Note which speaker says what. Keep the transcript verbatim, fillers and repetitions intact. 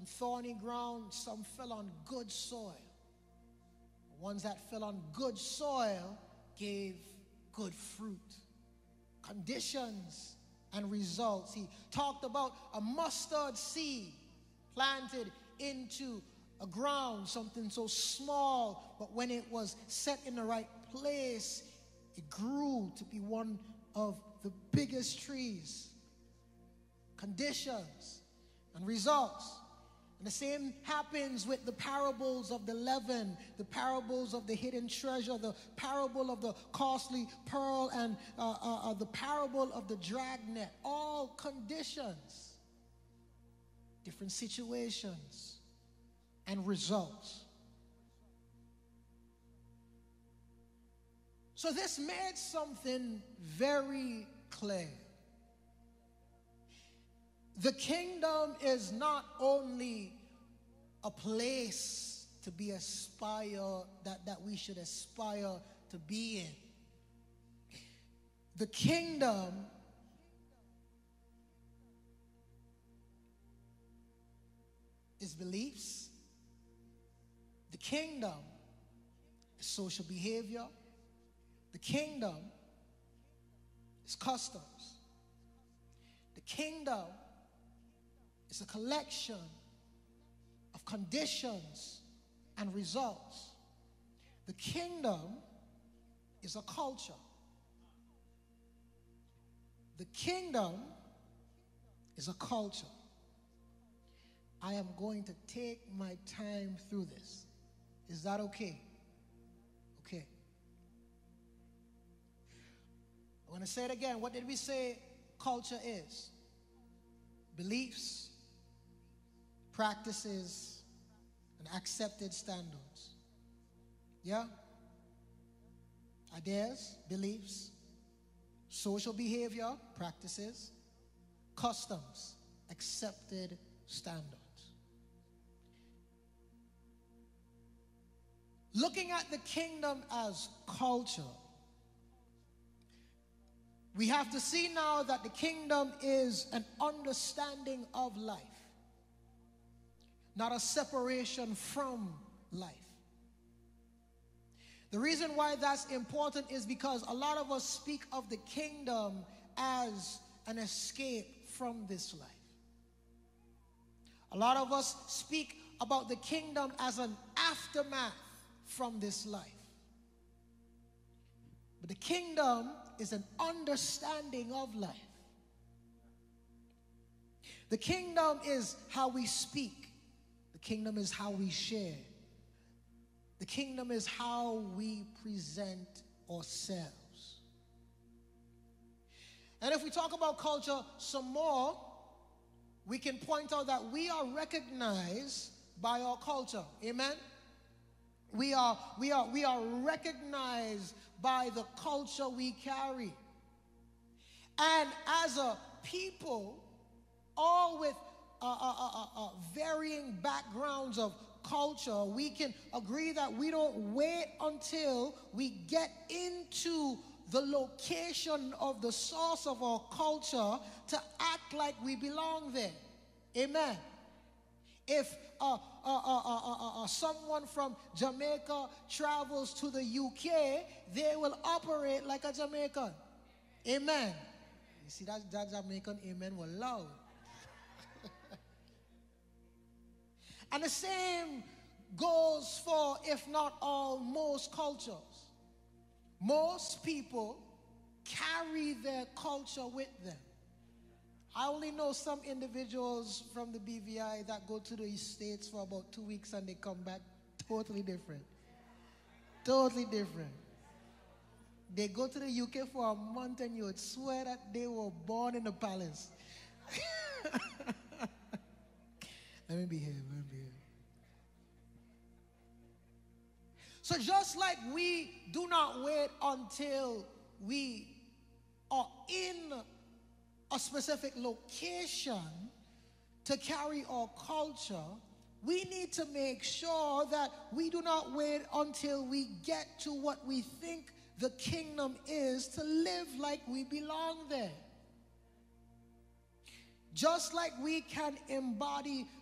Speaker 1: on thorny ground, some fell on good soil. The ones that fell on good soil gave good fruit. Conditions and results. He talked about a mustard seed planted into a ground, something so small, but when it was set in the right place, it grew to be one of the biggest trees. Conditions and results. And the same happens with the parables of the leaven, the parables of the hidden treasure, the parable of the costly pearl, and uh, uh, uh, the parable of the dragnet. All conditions, different situations, and results. So this made something very clear. The kingdom is not only a place to be aspire, that, that we should aspire to be in. The kingdom is beliefs. The kingdom is social behavior. The kingdom is customs. The kingdom is a collection of conditions and results. The kingdom is a culture. The kingdom is a culture. I am going to take my time through this. Is that okay? Okay. I'm going to say it again. What did we say culture is? Beliefs, practices, and accepted standards. Yeah? Ideas, beliefs, social behavior, practices, customs, accepted standards. Looking at the kingdom as culture, we have to see now that the kingdom is an understanding of life, not a separation from life. The reason why that's important is because a lot of us speak of the kingdom as an escape from this life. A lot of us speak about the kingdom as an aftermath from this life. But the kingdom is an understanding of life. The kingdom is how we speak. The kingdom is how we share. The kingdom is how we present ourselves. And if we talk about culture some more, we can point out that we are recognized by our culture. Amen? We are, we are, we are recognized by the culture we carry. And as a people, all with uh, uh, uh, uh, varying backgrounds of culture, we can agree that we don't wait until we get into the location of the source of our culture to act like we belong there. Amen. If uh, uh, uh, uh, uh, uh, someone from Jamaica travels to the U K, they will operate like a Jamaican. Amen. You see, that, that Jamaican amen was loud. And the same goes for, if not all, most cultures. Most people carry their culture with them. I only know some individuals from the B V I that go to the States for about two weeks and they come back totally different. Totally different. They go to the U K for a month and you would swear that they were born in the palace. Let me behave, let me behave. So just like we do not wait until we are in a specific location to carry our culture, we need to make sure that we do not wait until we get to what we think the kingdom is to live like we belong there. Just like we can embody